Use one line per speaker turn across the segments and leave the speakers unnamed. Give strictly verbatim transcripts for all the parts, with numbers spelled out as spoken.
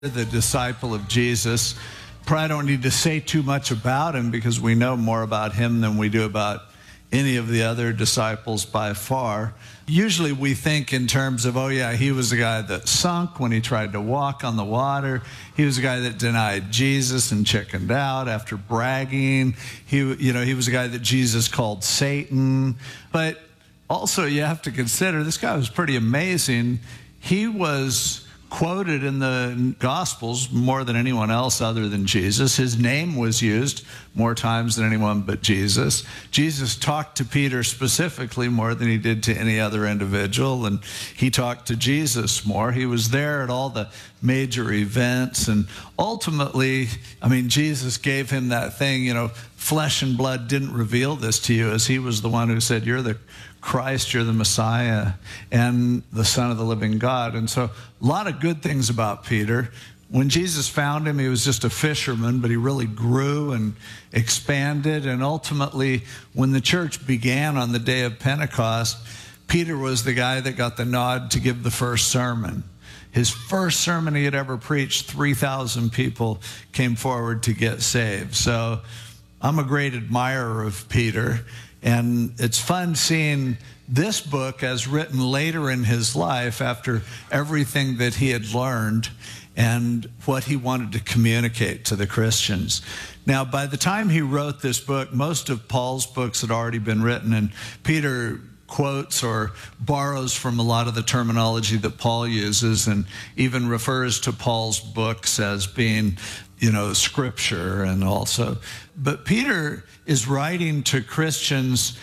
the disciple of Jesus. Probably don't need to say too much about him because we know more about him than we do about any of the other disciples by far. Usually we think in terms of, oh yeah, he was the guy that sunk when he tried to walk on the water. He was the guy that denied Jesus and chickened out after bragging. He, you know, he was the guy that Jesus called Satan. But also you have to consider this guy was pretty amazing. He was quoted in the Gospels more than anyone else other than Jesus. His name was used more times than anyone but Jesus. Jesus talked to Peter specifically more than he did to any other individual, and he talked to Jesus more. He was there at all the major events, and ultimately, I mean, Jesus gave him that thing, you know, flesh and blood didn't reveal this to you, as he was the one who said, you're the Christ, you're the Messiah, and the Son of the living God. And so a lot of good things about Peter. When Jesus found him, he was just a fisherman, but he really grew and expanded. And ultimately, when the church began on the day of Pentecost, Peter was the guy that got the nod to give the first sermon. His first sermon he had ever preached, three thousand people came forward to get saved. So I'm a great admirer of Peter. And it's fun seeing this book as written later in his life after everything that he had learned and what he wanted to communicate to the Christians. Now, by the time he wrote this book, most of Paul's books had already been written, and Peter quotes or borrows from a lot of the terminology that Paul uses and even refers to Paul's books as being, you know, scripture and also. But Peter is writing to Christians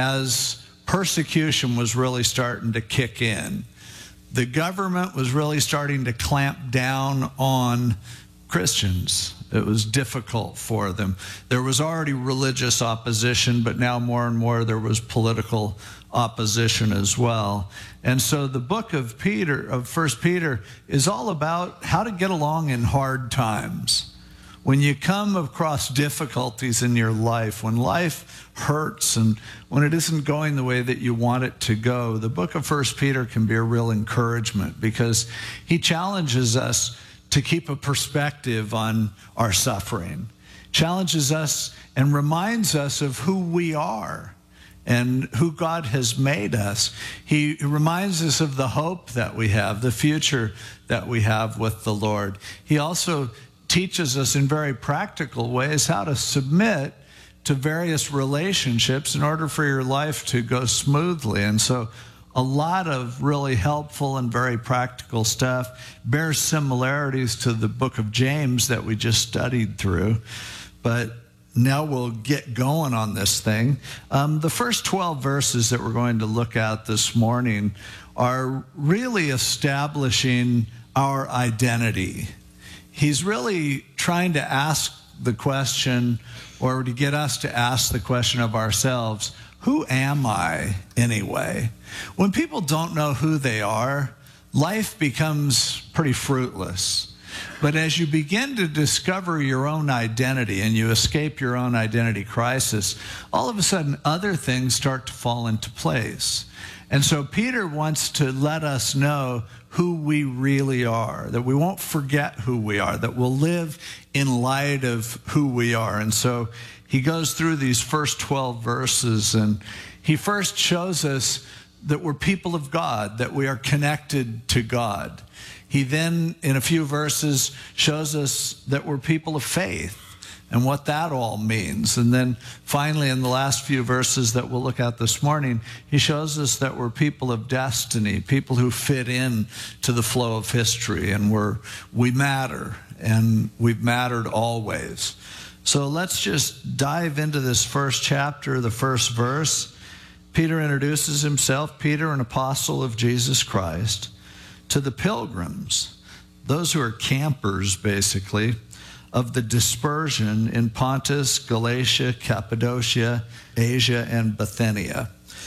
as persecution was really starting to kick in. The government was really starting to clamp down on Christians. It was difficult for them. There was already religious opposition, but now more and more there was political opposition as well. And so the book of Peter, of First Peter, is all about how to get along in hard times. When you come across difficulties in your life, when life hurts and when it isn't going the way that you want it to go, the book of First Peter can be a real encouragement because he challenges us to keep a perspective on our suffering, challenges us and reminds us of who we are and who God has made us. He reminds us of the hope that we have, the future that we have with the Lord. He also teaches us in very practical ways how to submit to various relationships in order for your life to go smoothly. And so a lot of really helpful and very practical stuff bears similarities to the book of James that we just studied through. But now we'll get going on this thing. Um, the first twelve verses that we're going to look at this morning are really establishing our identity. He's really trying to ask the question, or to get us to ask the question of ourselves, who am I anyway? When people don't know who they are, life becomes pretty fruitless. But as you begin to discover your own identity and you escape your own identity crisis, all of a sudden other things start to fall into place. And so Peter wants to let us know who we really are, that we won't forget who we are, that we'll live in light of who we are. And so he goes through these first twelve verses, and he first shows us that we're people of God, that we are connected to God. He then, in a few verses, shows us that we're people of faith and what that all means. And then finally, in the last few verses that we'll look at this morning, he shows us that we're people of destiny, people who fit in to the flow of history, and we're, we matter, and we've mattered always. So let's just dive into this first chapter, the first verse. Peter introduces himself, Peter, an apostle of Jesus Christ, to the pilgrims, those who are campers, basically, of the dispersion in Pontus, Galatia, Cappadocia, Asia, and Bithynia.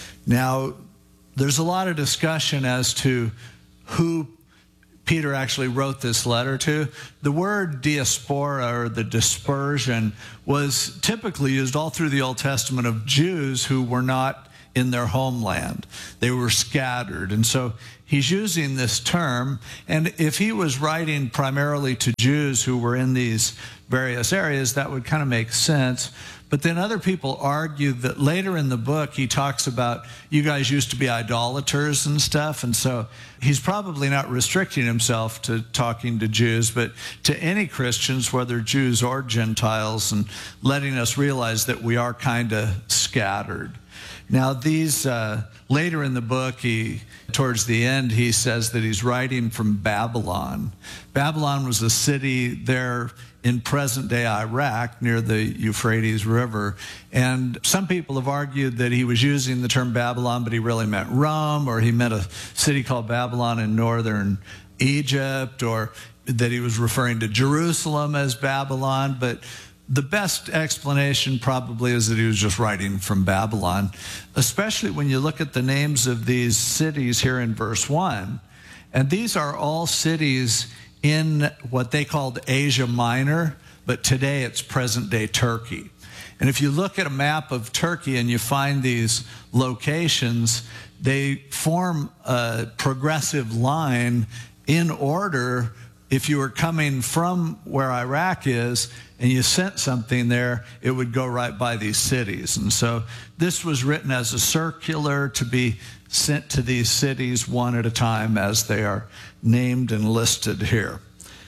Now, there's a lot of discussion as to who Peter actually wrote this letter to. The word diaspora, or the dispersion, was typically used all through the Old Testament of Jews who were not in their homeland. They were scattered. And so he's using this term, and if he was writing primarily to Jews who were in these various areas, that would kind of make sense. But then other people argue that later in the book, he talks about you guys used to be idolaters and stuff. And so he's probably not restricting himself to talking to Jews, but to any Christians, whether Jews or Gentiles, and letting us realize that we are kind of scattered. Now, these, uh, later in the book, he, towards the end, he says that he's writing from Babylon. Babylon was a city there in present-day Iraq near the Euphrates River. And some people have argued that he was using the term Babylon, but he really meant Rome, or he meant a city called Babylon in northern Egypt, or that he was referring to Jerusalem as Babylon. But the best explanation probably is that he was just writing from Babylon, especially when you look at the names of these cities here in verse one. And these are all cities in what they called Asia Minor, but today it's present-day Turkey. And if you look at a map of Turkey and you find these locations, they form a progressive line in order. If you were coming from where Iraq is and you sent something there, it would go right by these cities. And so this was written as a circular to be sent to these cities one at a time as they are named and listed here.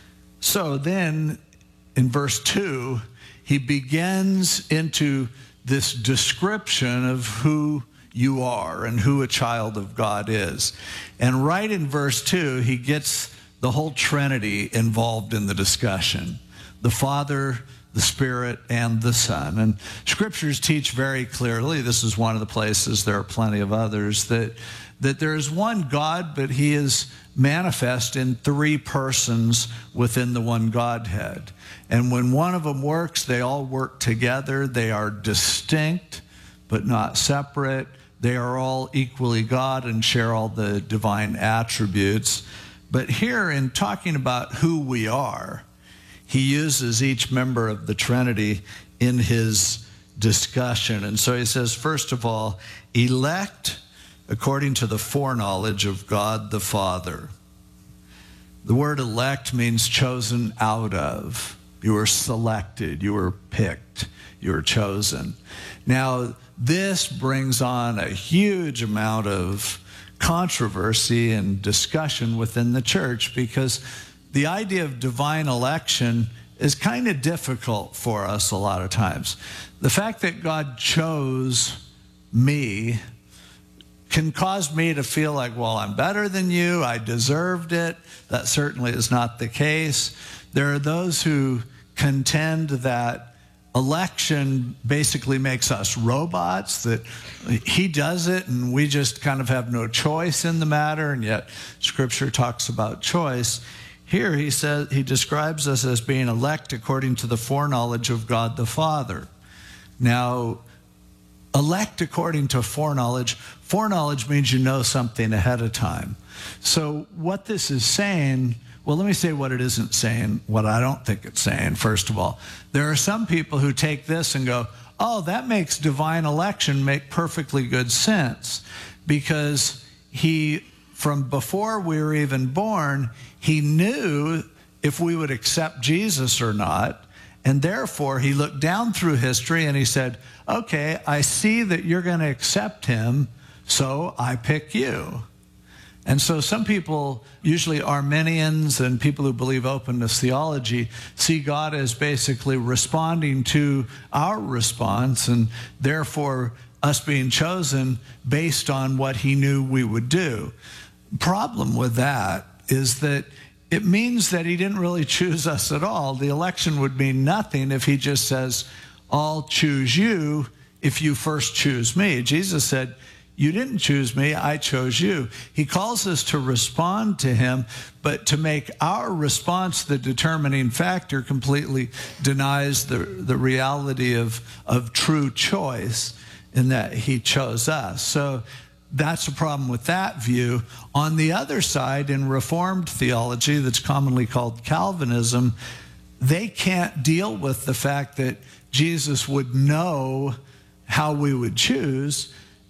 So then in verse two, he begins into this description of who you are and who a child of God is. And right in verse two, he gets the whole Trinity involved in the discussion: the Father, the Spirit, and the Son. And scriptures teach very clearly, this is one of the places, there are plenty of others, that, that there is one God, but he is manifest in three persons within the one Godhead. And when one of them works, they all work together. They are distinct, but not separate. They are all equally God and share all the divine attributes. But here, in talking about who we are, he uses each member of the Trinity in his discussion. And so he says, first of all, elect according to the foreknowledge of God the Father. The word elect means chosen out of. You were selected, you were picked, you were chosen. Now, this brings on a huge amount of controversy and discussion within the church, because the idea of divine election is kind of difficult for us a lot of times. The fact that God chose me can cause me to feel like, well, I'm better than you, I deserved it. That certainly is not the case. There are those who contend that election basically makes us robots, that he does it and we just kind of have no choice in the matter, and yet Scripture talks about choice. Here he says, he describes us as being elect according to the foreknowledge of God the Father. Now, elect according to foreknowledge, foreknowledge means you know something ahead of time. So what this is saying, well, let me say what it isn't saying, what I don't think it's saying, first of all. There are some people who take this and go, oh, that makes divine election make perfectly good sense, because he, from before we were even born, he knew if we would accept Jesus or not, and therefore he looked down through history and he said, okay, I see that you're going to accept him, so I pick you. And so some people, usually Arminians and people who believe openness theology, see God as basically responding to our response, and therefore us being chosen based on what he knew we would do. Problem with that is that it means that he didn't really choose us at all. The election would mean nothing if he just says, I'll choose you if you first choose me. Jesus said, you didn't choose me, I chose you. He calls us to respond to him, but to make our response the determining factor completely denies the, the reality of, of true choice, in that he chose us. So that's a problem with that view. On the other side, in Reformed theology, that's commonly called Calvinism, they can't deal with the fact that Jesus would know how we would choose.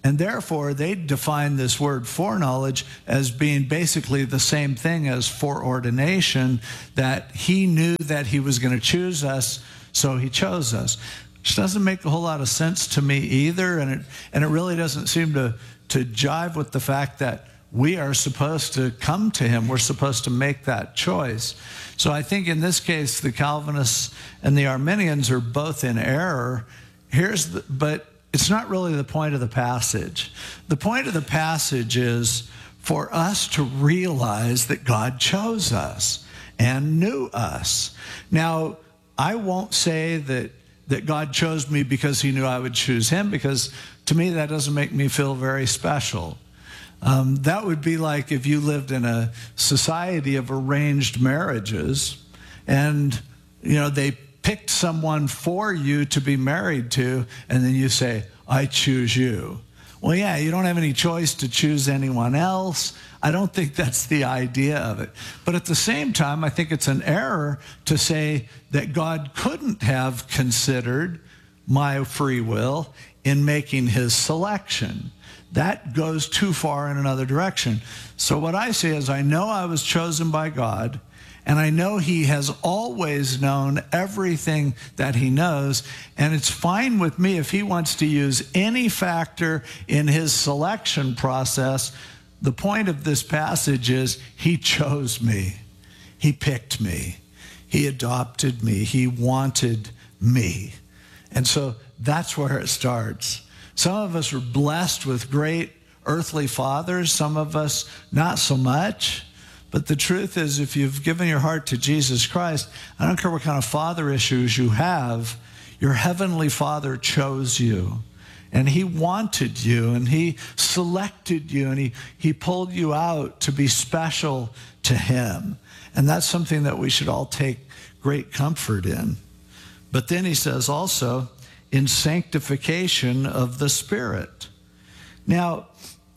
And therefore, they define this word foreknowledge as being basically the same thing as foreordination, that he knew that he was going to choose us, so he chose us. Which doesn't make a whole lot of sense to me either, and it, and it really doesn't seem to, to jive with the fact that we are supposed to come to him. We're supposed to make that choice. So I think in this case, the Calvinists and the Arminians are both in error. Here's the, but it's not really the point of the passage. The point of the passage is for us to realize that God chose us and knew us. Now, I won't say that, that God chose me because he knew I would choose him, because to me that doesn't make me feel very special. Um, that would be like if you lived in a society of arranged marriages and, you know, they picked someone for you to be married to, and then you say, I choose you. Well, yeah, you don't have any choice to choose anyone else. I don't think that's the idea of it. But at the same time, I think it's an error to say that God couldn't have considered my free will in making his selection. That goes too far in another direction. So what I say is I know I was chosen by God, and I know he has always known everything that he knows, and it's fine with me if he wants to use any factor in his selection process. The point of this passage is he chose me. He picked me. He adopted me. He wanted me. And so that's where it starts. Some of us are blessed with great earthly fathers, some of us not so much. But the truth is, if you've given your heart to Jesus Christ, I don't care what kind of father issues you have, your heavenly Father chose you. And he wanted you, and he selected you, and he, he pulled you out to be special to him. And that's something that we should all take great comfort in. But then he says also, in sanctification of the Spirit. Now,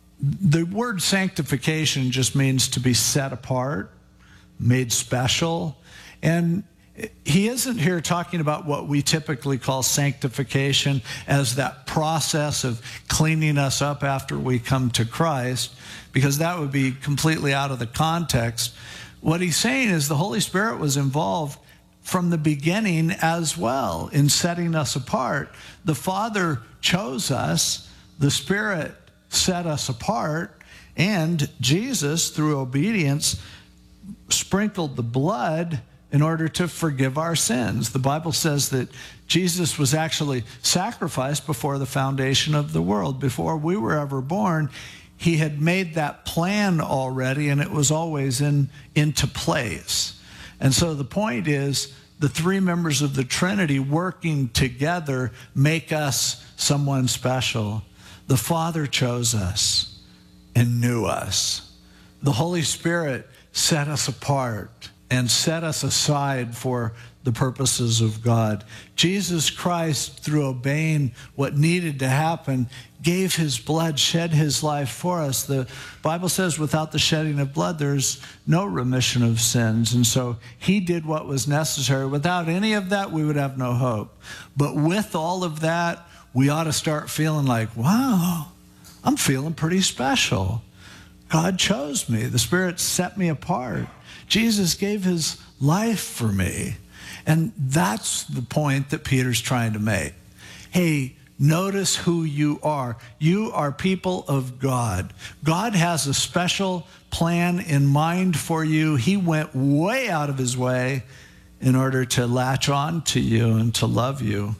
the word sanctification just means to be set apart, made special. And he isn't here talking about what we typically call sanctification as that process of cleaning us up after we come to Christ, because that would be completely out of the context. What he's saying is the Holy Spirit was involved from the beginning as well in setting us apart. The Father chose us, the Spirit set us apart, and Jesus, through obedience, sprinkled the blood in order to forgive our sins. The Bible says that Jesus was actually sacrificed before the foundation of the world. Before we were ever born, he had made that plan already, and it was always in into place. And so the point is, the three members of the Trinity working together make us someone special. The Father chose us and knew us. The Holy Spirit set us apart and set us aside for the purposes of God. Jesus Christ, through obeying what needed to happen, gave his blood, shed his life for us. The Bible says without the shedding of blood, there's no remission of sins. And so he did what was necessary. Without any of that, we would have no hope. But with all of that, we ought to start feeling like, wow, I'm feeling pretty special. God chose me. The Spirit set me apart. Jesus gave his life for me. And that's the point that Peter's trying to make. Hey, notice who you are. You are people of God. God has a special plan in mind for you. He went way out of his way in order to latch on to you and to love you.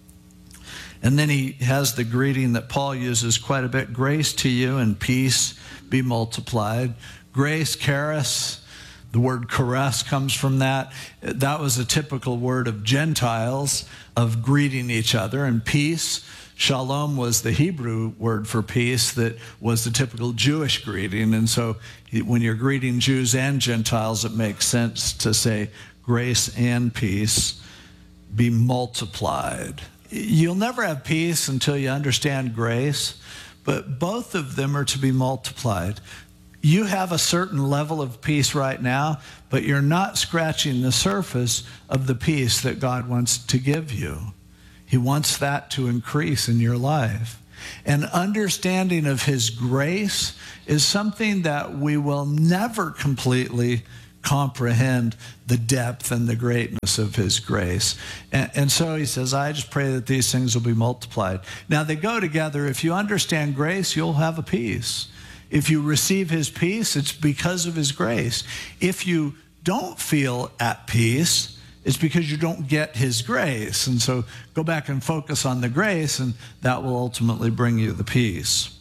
And then he has the greeting that Paul uses quite a bit. Grace to you and peace be multiplied. Grace, charis. The word charis comes from that. That was a typical word of Gentiles, of greeting each other. And peace, shalom, was the Hebrew word for peace that was the typical Jewish greeting. And so when you're greeting Jews and Gentiles, it makes sense to say grace and peace be multiplied. You'll never have peace until you understand grace, but both of them are to be multiplied. You have a certain level of peace right now, but you're not scratching the surface of the peace that God wants to give you. He wants that to increase in your life. And understanding of his grace is something that we will never completely comprehend, the depth and the greatness of his grace. And, and so he says, I just pray that these things will be multiplied. Now they go together. If you understand grace, you'll have a peace. If you receive his peace, it's because of his grace. If you don't feel at peace, it's because you don't get his grace. And so go back and focus on the grace, and that will ultimately bring you the peace.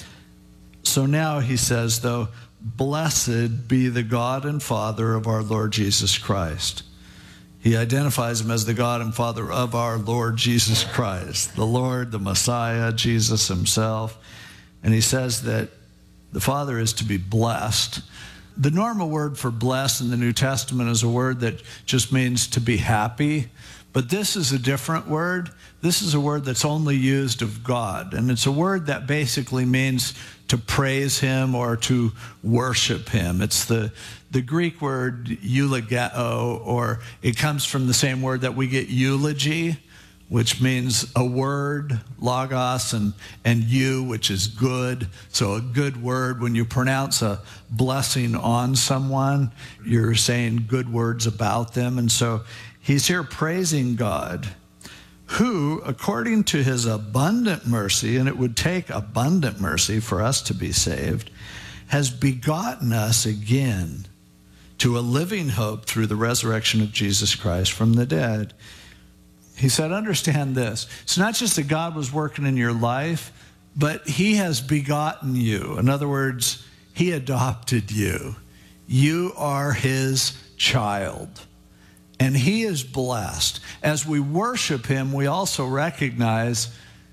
So now he says, though, blessed be the God and Father of our Lord Jesus Christ. He identifies him as the God and Father of our Lord Jesus Christ, the Lord, the Messiah, Jesus himself. And he says that the Father is to be blessed. The normal word for blessed in the New Testament is a word that just means to be happy. But this is a different word. This is a word that's only used of God. And it's a word that basically means to praise him or to worship him. It's the, the Greek word eulogeo, or it comes from the same word that we get eulogy, which means a word, logos, and, and you, which is good. So a good word, when you pronounce a blessing on someone, you're saying good words about them. And so he's here praising God, who, according to his abundant mercy, and it would take abundant mercy for us to be saved, has begotten us again to a living hope through the resurrection of Jesus Christ from the dead. He said, understand this. It's not just that God was working in your life, but he has begotten you. In other words, he adopted you. You are his child. And he is blessed. As we worship him, we also recognize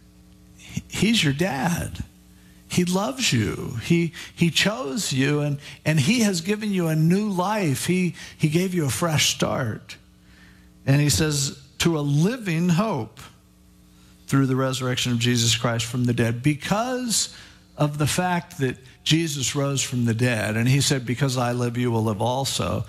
he's your dad. He loves you. He, he chose you, and, and he has given you a new life. He, he gave you a fresh start. And he says, to a living hope through the resurrection of Jesus Christ from the dead, because of the fact that Jesus rose from the dead. And he said, because I live, you will live also.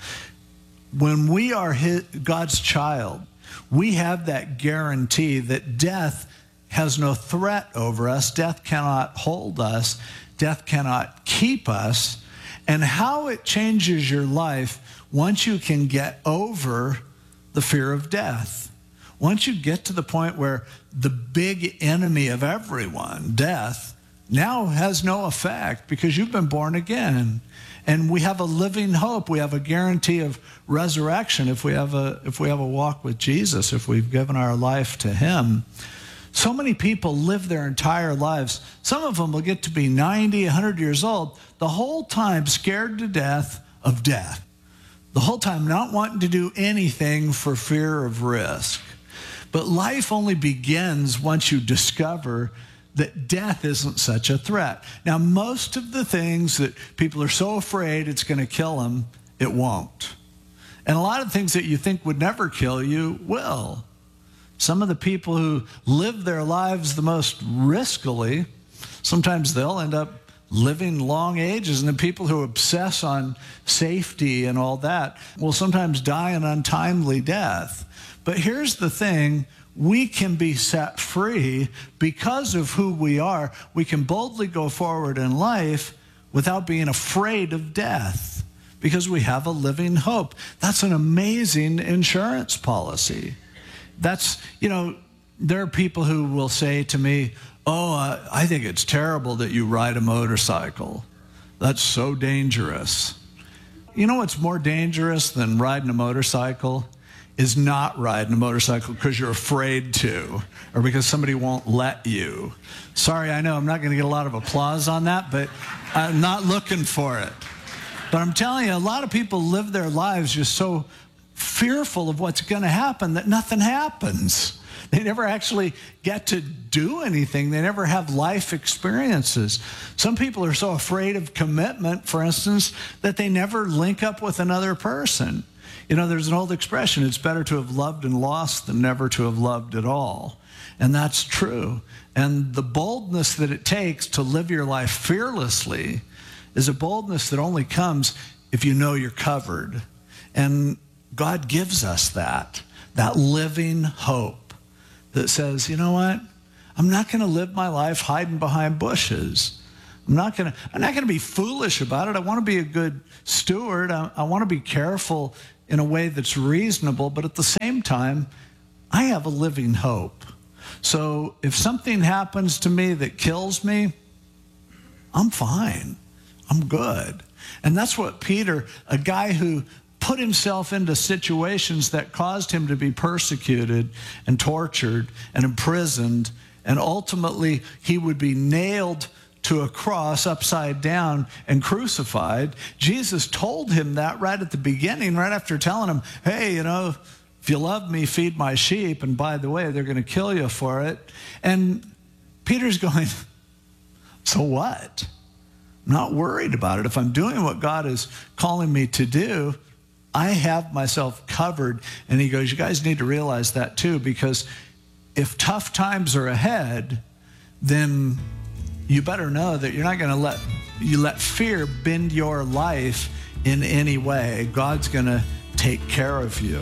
When we are his, God's child, we have that guarantee that death has no threat over us. Death cannot hold us. Death cannot keep us. And how it changes your life once you can get over the fear of death. Once you get to the point where the big enemy of everyone, death, now has no effect because you've been born again. And we have a living hope. We have a guarantee of resurrection if we have a, if we have a walk with Jesus, if we've given our life to him. So many people live their entire lives. Some of them will get to be ninety, a hundred years old, the whole time scared to death of death. The whole time not wanting to do anything for fear of risk. But life only begins once you discover that death isn't such a threat. Now, most of the things that people are so afraid it's going to kill them, it won't. And a lot of things that you think would never kill you will. Some of the people who live their lives the most riskily, sometimes they'll end up living long ages. And the people who obsess on safety and all that will sometimes die an untimely death. But here's the thing. We can be set free because of who we are. We can boldly go forward in life without being afraid of death because we have a living hope. That's an amazing insurance policy. That's, you know, there are people who will say to me, oh, uh, I think it's terrible that you ride a motorcycle. That's so dangerous. You know what's more dangerous than riding a motorcycle? Is not riding a motorcycle because you're afraid to, or because somebody won't let you. Sorry, I know I'm not going to get a lot of applause on that, but I'm not looking for it. But I'm telling you, a lot of people live their lives just so fearful of what's going to happen that nothing happens. They never actually get to do anything. They never have life experiences. Some people are so afraid of commitment, for instance, that they never link up with another person. You know, there's an old expression, it's better to have loved and lost than never to have loved at all. And that's true. And the boldness that it takes to live your life fearlessly is a boldness that only comes if you know you're covered. And God gives us that, that living hope that says, you know what? I'm not going to live my life hiding behind bushes. I'm not going to, I'm not going to be foolish about it. I want to be a good steward. I, I want to be careful in a way that's reasonable, but at the same time, I have a living hope. So if something happens to me that kills me, I'm fine. I'm good. And that's what Peter, a guy who put himself into situations that caused him to be persecuted and tortured and imprisoned, and ultimately he would be nailed to a cross upside down and crucified. Jesus told him that right at the beginning, right after telling him, hey, you know, if you love me, feed my sheep. And by the way, they're going to kill you for it. And Peter's going, so what? I'm not worried about it. If I'm doing what God is calling me to do, I have myself covered. And he goes, you guys need to realize that too, because if tough times are ahead, then you better know that you're not going to let you let fear bend your life in any way. God's going to take care of you.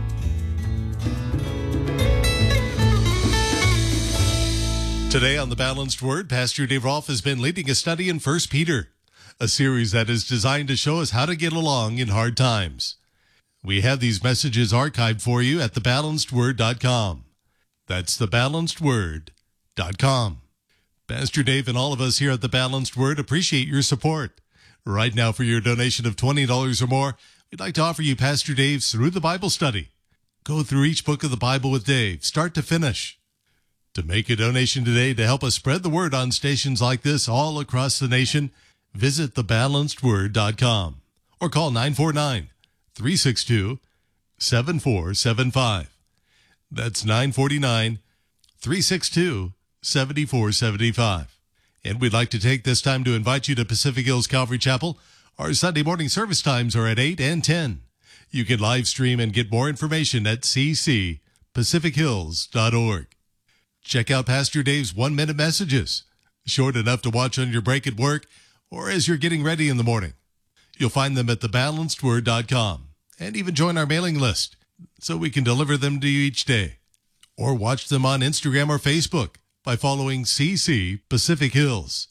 Today on The Balanced Word, Pastor Dave Rolfe has been leading a study in First Peter, a series that is designed to show us how to get along in hard times. We have these messages archived for you at the balanced word dot com. That's the balanced word dot com. Pastor Dave and all of us here at The Balanced Word appreciate your support. Right now, for your donation of twenty dollars or more, we'd like to offer you Pastor Dave's Through the Bible study. Go through each book of the Bible with Dave, start to finish. To make a donation today to help us spread the word on stations like this all across the nation, visit the balanced word dot com or call nine four nine, three six two, seven four seven five. That's nine four nine, three six two, seven four seven five. And we'd like to take this time to invite you to Pacific Hills Calvary Chapel. Our Sunday morning service times are at eight and ten. You can live stream and get more information at c c pacific hills dot org. Check out Pastor Dave's one-minute messages, short enough to watch on your break at work or as you're getting ready in the morning. You'll find them at the balanced word dot com, and even join our mailing list so we can deliver them to you each day. Or watch them on Instagram or Facebook by following C C Pacific Hills.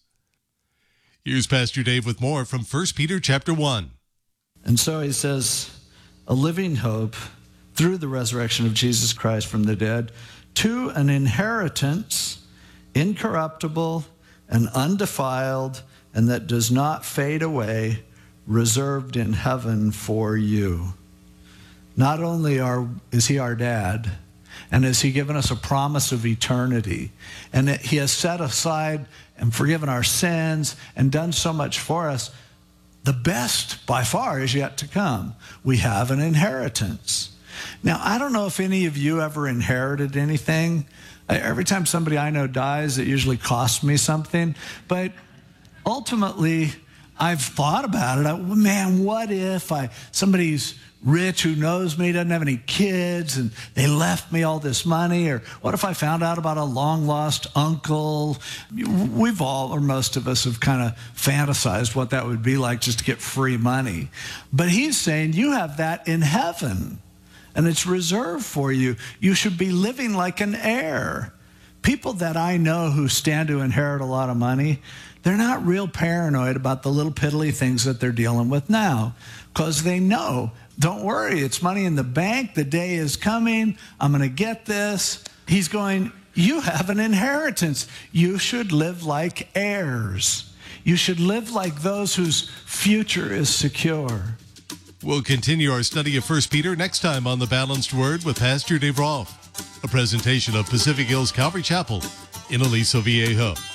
Here's Pastor Dave with more from First Peter chapter one.
And so he says, a living hope through the resurrection of Jesus Christ from the dead, to an inheritance incorruptible and undefiled, and that does not fade away, reserved in heaven for you. Not only are, is he our dad, and has he given us a promise of eternity, and that he has set aside and forgiven our sins and done so much for us, the best by far is yet to come. We have an inheritance. Now, I don't know if any of you ever inherited anything. Every time somebody I know dies, it usually costs me something. But ultimately, I've thought about it. I, man, what if I somebody's rich who knows me, doesn't have any kids, and they left me all this money? Or what if I found out about a long-lost uncle? We've all, or most of us, have kind of fantasized what that would be like just to get free money. But he's saying you have that in heaven, and it's reserved for you. You should be living like an heir. People that I know who stand to inherit a lot of money, they're not real paranoid about the little piddly things that they're dealing with now, because they know, don't worry, it's money in the bank. The day is coming. I'm going to get this. He's going, you have an inheritance. You should live like heirs. You should live like those whose future is secure.
We'll continue our study of First Peter next time on The Balanced Word with Pastor Dave Rolfe, a presentation of Pacific Hills Calvary Chapel in Aliso Viejo.